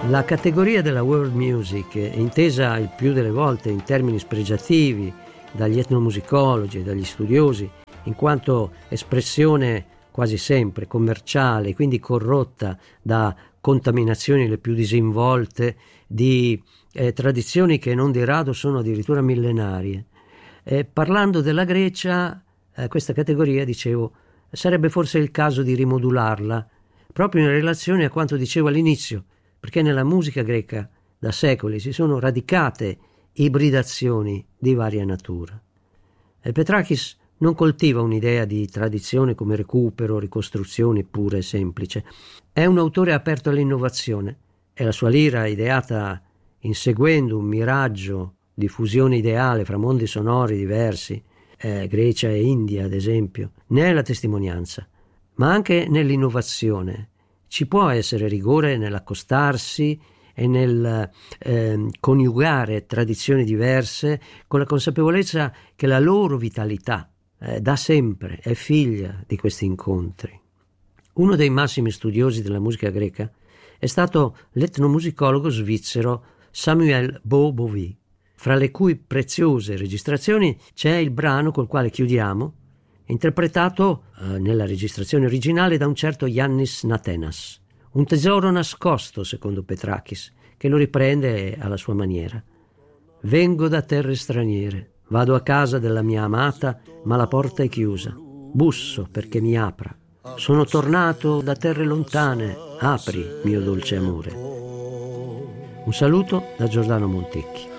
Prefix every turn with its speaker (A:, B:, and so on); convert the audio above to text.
A: La categoria della world music, intesa il più delle volte in termini spregiativi dagli etnomusicologi e dagli studiosi, in quanto espressione quasi sempre commerciale, quindi corrotta da contaminazioni le più disinvolte, di tradizioni che non di rado sono addirittura millenarie. Parlando della Grecia, questa categoria, dicevo, sarebbe forse il caso di rimodularla, proprio in relazione a quanto dicevo all'inizio, perché nella musica greca da secoli si sono radicate ibridazioni di varia natura. Petrakis non coltiva un'idea di tradizione come recupero, ricostruzione pura e semplice. È un autore aperto all'innovazione e la sua lira, ideata inseguendo un miraggio di fusione ideale fra mondi sonori diversi, Grecia e India ad esempio, ne è la testimonianza, ma anche nell'innovazione. Ci può essere rigore nell'accostarsi e nel coniugare tradizioni diverse con la consapevolezza che la loro vitalità da sempre è figlia di questi incontri. Uno dei massimi studiosi della musica greca è stato l'etnomusicologo svizzero Samuel Bo-Bovy, fra le cui preziose registrazioni c'è il brano col quale chiudiamo, interpretato nella registrazione originale da un certo Yannis Natenas, un tesoro nascosto secondo Petrakis, che lo riprende alla sua maniera. Vengo da terre straniere, vado a casa della mia amata, ma la porta è chiusa. Busso perché mi apra. Sono tornato da terre lontane, apri, mio dolce amore. Un saluto da Giordano Montecchi.